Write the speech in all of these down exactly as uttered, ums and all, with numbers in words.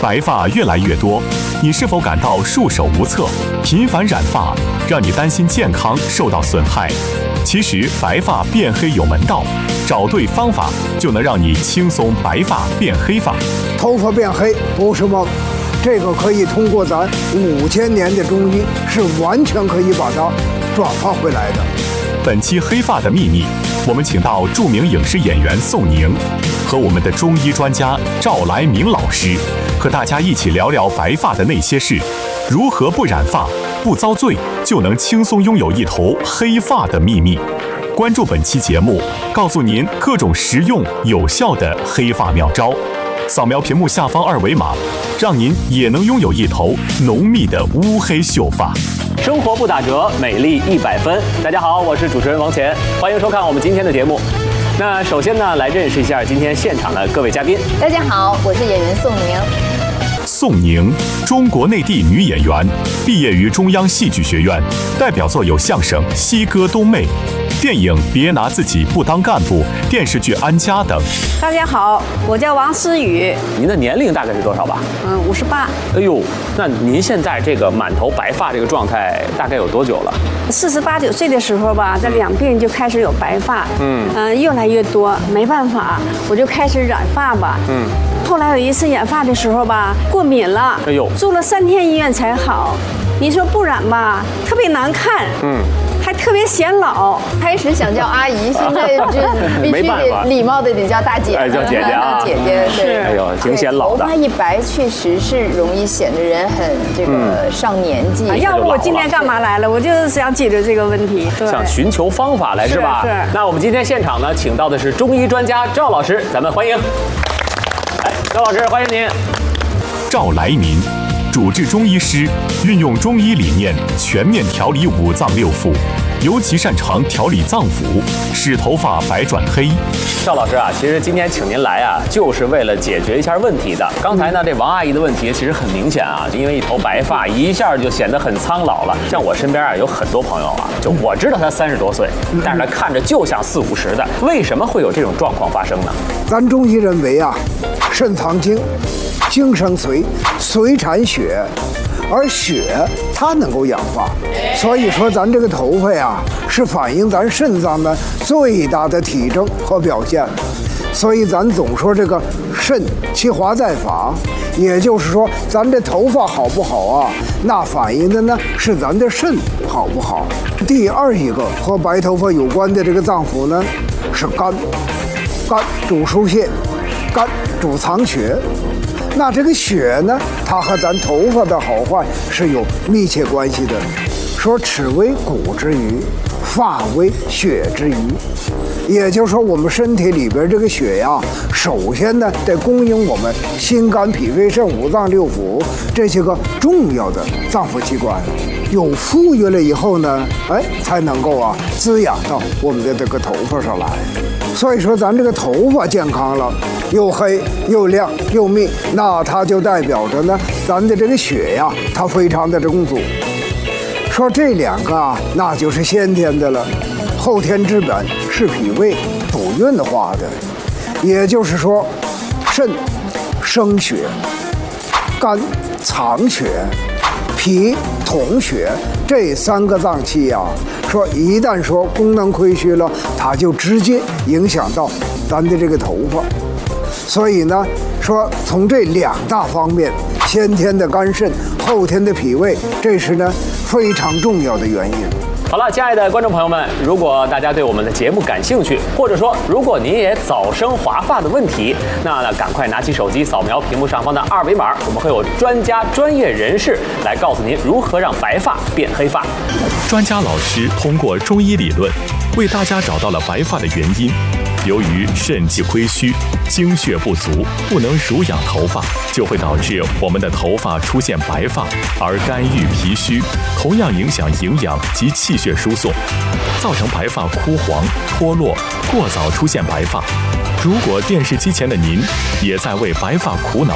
白发越来越多，你是否感到束手无策？频繁染发让你担心健康受到损害。其实白发变黑有门道，找对方法就能让你轻松白发变黑发。 头发变黑不是梦，这个可以通过咱五千年的中医，是完全可以把它转化回来的。 本期黑发的秘密，我们请到著名影视演员宋宁和我们的中医专家赵来明老师，和大家一起聊聊白发的那些事，如何不染发、不遭罪，就能轻松拥有一头黑发的秘密。关注本期节目，告诉您各种实用有效的黑发妙招。扫描屏幕下方二维码，让您也能拥有一头浓密的乌黑秀发。 生活不打折，美丽一百分。大家好，我是主持人王乾，欢迎收看我们今天的节目。那首先呢，来认识一下今天现场的各位嘉宾。 大家好，我是演员宋宁。 宋宁，中国内地女演员，毕业于中央戏剧学院，代表作有相声《西哥东妹》、电影《别拿自己不当干部》、电视剧《安家》等。 大家好，我叫王思雨。 您的年龄大概是多少吧？ 嗯，五十八。 哎呦，那您现在这个满头白发这个状态大概有多久了？ 四十八九岁的时候吧，在两鬓就开始有白发，嗯嗯、呃，越来越多，没办法，我就开始染发吧，嗯。后来有一次染发的时候吧，过敏了，哎呦，住了三天医院才好。你说不染吧，特别难看，嗯。还特别显老， 开始想叫阿姨，现在就必须得礼貌的得叫大姐， 哎，叫姐姐啊， 姐姐是， 哎呦，挺显老的。 头发一白，确实是容易显得人很这个上年纪。 嗯、要不我今天干嘛来了？我就是想解决这个问题， 想寻求方法来是吧？ 是。是那我们今天现场呢，请到的是中医专家赵老师，咱们欢迎。哎，赵老师，欢迎您。 赵来民，主治中医师，运用中医理念全面调理五脏六腑，尤其擅长调理脏腑，使头发白转黑。 赵老师啊，其实今天请您来啊，就是为了解决一下问题的。刚才呢，这王阿姨的问题其实很明显啊，因为一头白发，一下就显得很苍老了。像我身边啊，有很多朋友啊，就我知道他三十多岁，但是他看着就像四五十的，为什么会有这种状况发生呢？ 咱中医认为啊，肾藏精，精生髓，髓产血，而血它能够养发，所以说咱这个头发呀，是反映咱肾脏的最大的体征和表现。所以咱总说这个肾其华在发，也就是说咱这头发好不好啊，那反映的呢是咱的肾好不好。第二一个和白头发有关的这个脏腑呢是肝，肝主疏泄，肝主藏血。那这个血呢，它和咱头发的好坏是有密切关系的。说齿为骨之余，发为血之余，也就是说我们身体里边这个血呀，首先呢得供应我们心肝脾肺肾五脏六腑这些个重要的脏腑器官，有富裕了以后呢，哎，才能够啊滋养到我们的这个头发上来。所以说咱这个头发健康了，又黑又亮又密，那它就代表着呢，咱的这个血呀，它非常的充足。说这两个啊，那就是先天的了，后天之本是脾胃主运化的，也就是说，肾生血，肝藏血，脾统血，这三个脏器啊，说一旦说功能亏虚了，它就直接影响到咱的这个头发。所以呢，说从这两大方面，先天的肝肾，后天的脾胃，这是呢非常重要的原因。 好了，亲爱的观众朋友们，如果大家对我们的节目感兴趣，或者说如果您也早生华发的问题，那呢赶快拿起手机扫描屏幕上方的二维码，我们会有专家专业人士来告诉您如何让白发变黑发。 专家老师通过中医理论，为大家找到了白发的原因。由于肾气亏虚，精血不足，不能濡养头发，就会导致我们的头发出现白发，而肝郁脾虚，同样影响营养及气血输送，造成白发枯黄、脱落，过早出现白发。如果电视机前的您也在为白发苦恼，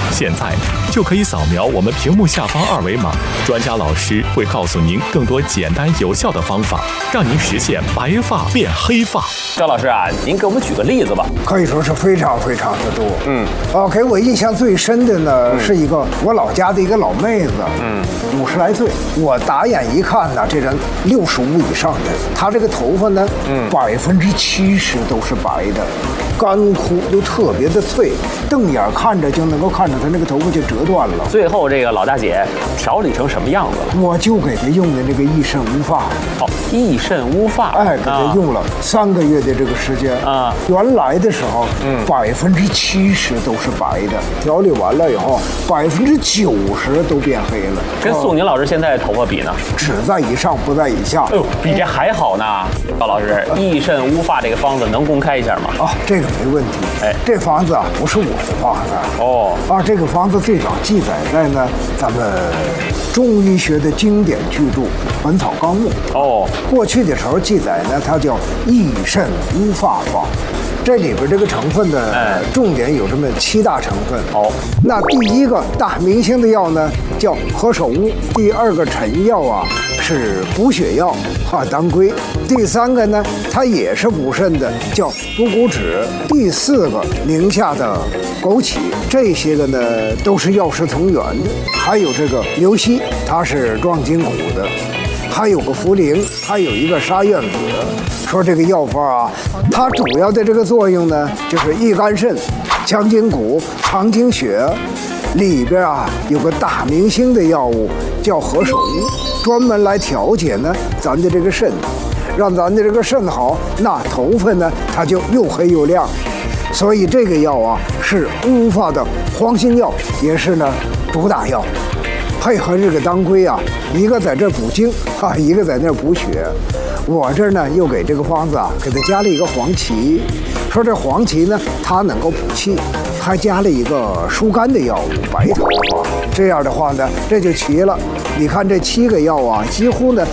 现在就可以扫描我们屏幕下方二维码，专家老师会告诉您更多简单有效的方法，让您实现白发变黑发。 赵老师啊，您给我们举个例子吧。 可以说是非常非常的多。嗯，哦，给我印象最深的呢、嗯、是一个我老家的一个老妹子，嗯，五十来岁，我打眼一看呢，这人六十五以上的，她这个头发呢，嗯，百分之七十都是白的。干枯又特别的脆，瞪眼看着就能够看着她那个头发就折断了。 最后这个老大姐调理成什么样子了？ 我就给她用的那个益肾乌发。 哦，益肾乌发。 哎，给她用了三个月的这个时间啊。原来的时候，嗯，百分之七十都是白的，调理完了以后，百分之九十都变黑了。 跟宋宁老师现在头发比呢？ 只在以上，不在以下。 哎呦，比这还好呢。赵老师，益肾乌发这个方子能公开一下吗？ 啊，这个没问题。哎，这方子啊不是我的方子哦，啊，这个方子最早记载在呢咱们中医学的经典巨著《本草纲目》哦。过去的时候记载呢，它叫益肾乌发方。这里边这个成分呢，哎、重点有这么七大成分。哦，那第一个大明星的药呢叫何首乌，第二个臣药啊是补血药哈当归，第三个呢它也是补肾的，叫补骨脂，第四个宁夏的枸杞，这些个呢都是药食同源的。还有这个牛膝，它是壮筋骨的。还有个茯苓，还有一个沙苑子。说这个药方啊，它主要的这个作用呢，就是益肝肾、强筋骨、藏精血。里边啊有个大明星的药物叫何首乌，专门来调节呢咱的这个肾，让咱的这个肾好，那头发呢它就又黑又亮。所以这个药啊是乌发的黄金药，也是呢主打药。配合这个当归啊，一个在这补精啊，一个在那补血。我这儿呢又给这个方子啊，给它加了一个黄芪，说这黄芪呢它能够补气，还加了一个疏肝的药物白桃花。这样的话呢，这就齐了。你看这七个药啊，几乎呢